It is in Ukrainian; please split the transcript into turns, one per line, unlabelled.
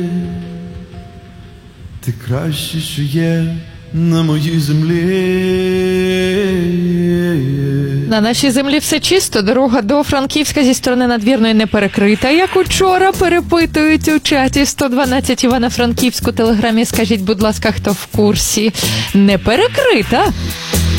Ти краще, що є на моїй землі.
На нашій землі все чисто, дорога до Франківська зі сторони Надвірної не перекрита, як учора перепитують у чаті 112 Івано-Франківську телеграмі. Скажіть, будь ласка, хто в курсі? Не перекрита.